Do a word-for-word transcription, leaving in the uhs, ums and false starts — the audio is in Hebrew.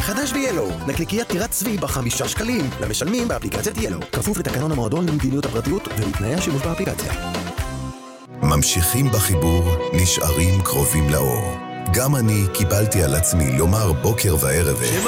חדש ב-ילו, נקניקיית טירת צבי בחמישה שקלים, למשלמים באפליקציית ילו. כפוף לתקנון המועדון למדיניות הפרטיות ולתנאי השימוש באפליקציה. ממשיכים בחיבור, נשארים קרובים לאור. גם אני קיבלתי על עצמי לומר בוקר וערב